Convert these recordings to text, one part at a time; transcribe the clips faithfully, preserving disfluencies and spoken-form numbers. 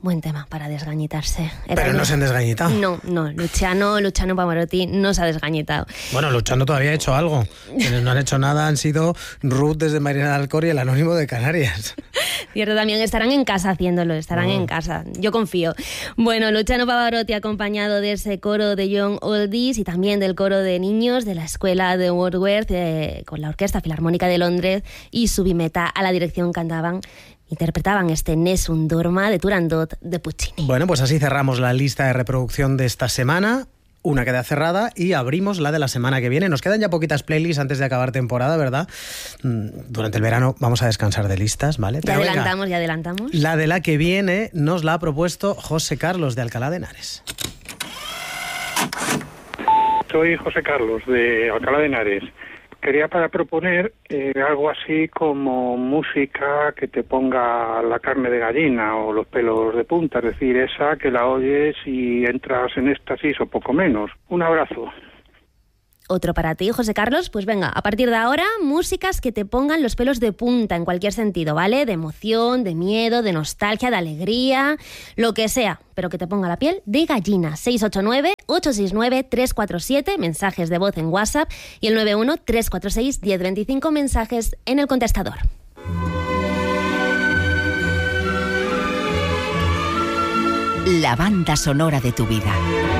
Buen tema para desgañitarse. Pero Era no yo. se han desgañitado. No, no, Luciano, Luciano Pavarotti no se ha desgañitado. Bueno, Luciano todavía ha hecho algo. Quienes no han hecho nada han sido Ruth desde Marina del Alcor y el Anónimo de Canarias. Cierto, también estarán en casa haciéndolo, estarán oh. en casa. Yo confío. Bueno, Luciano Pavarotti acompañado de ese coro de Young Oldies y también del coro de niños de la escuela de Wordsworth eh, con la Orquesta Filarmónica de Londres y Subimeta a la dirección cantaban interpretaban este Nessun Dorma de Turandot de Puccini. Bueno, pues así cerramos la lista de reproducción de esta semana. Una queda cerrada y abrimos la de la semana que viene. Nos quedan ya poquitas playlists antes de acabar temporada, ¿verdad? Durante el verano vamos a descansar de listas, ¿vale? Ya Pero adelantamos, venga, ya adelantamos. La de la que viene nos la ha propuesto José Carlos de Alcalá de Henares. Soy José Carlos de Alcalá de Henares. Quería para proponer eh, algo así como música que te ponga la carne de gallina o los pelos de punta, es decir, esa que la oyes y entras en éxtasis o poco menos. Un abrazo. Otro para ti, José Carlos. Pues venga, a partir de ahora, músicas que te pongan los pelos de punta en cualquier sentido, ¿vale? De emoción, de miedo, de nostalgia, de alegría, lo que sea, pero que te ponga la piel de gallina. seis ocho nueve, ocho seis nueve, tres cuatro siete, mensajes de voz en WhatsApp y el nueve uno, tres cuatro seis, uno cero dos cinco, mensajes en el contestador. La banda sonora de tu vida.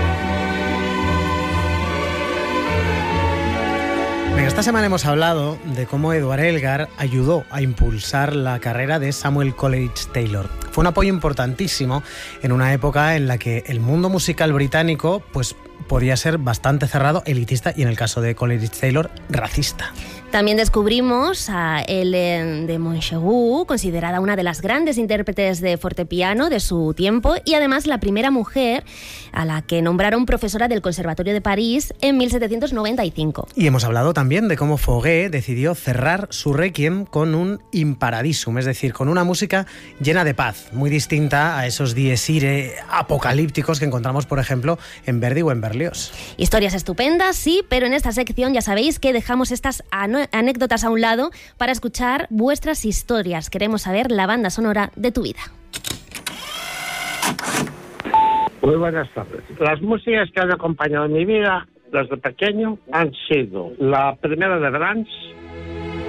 Esta semana hemos hablado de cómo Edward Elgar ayudó a impulsar la carrera de Samuel Coleridge Taylor. Fue un apoyo importantísimo en una época en la que el mundo musical británico pues, podía ser bastante cerrado, elitista y, en el caso de Coleridge Taylor, racista. También descubrimos a Hélène de Montaigu, considerada una de las grandes intérpretes de fortepiano de su tiempo y además la primera mujer a la que nombraron profesora del Conservatorio de París en mil setecientos noventa y cinco. Y hemos hablado también de cómo Fauré decidió cerrar su requiem con un in paradisum, es decir, con una música llena de paz, muy distinta a esos dies irae apocalípticos que encontramos, por ejemplo, en Verdi o en Berlioz. Historias estupendas, sí, pero en esta sección ya sabéis que dejamos estas anécdotas a un lado para escuchar vuestras historias. Queremos saber la banda sonora de tu vida. Muy buenas tardes. Las músicas que han acompañado mi vida desde pequeño han sido la primera de Brahms,